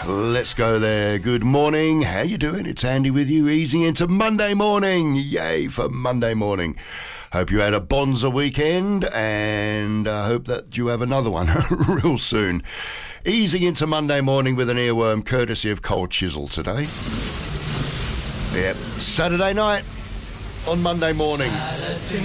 Let's go there. Good morning. How you doing? It's Andy with you, easing into Monday morning. Yay for Monday morning. Hope you had a bonza weekend, and I hope that you have another one real soon. Easing into Monday morning with an earworm, courtesy of Cold Chisel today. Yep, Saturday night on Monday morning.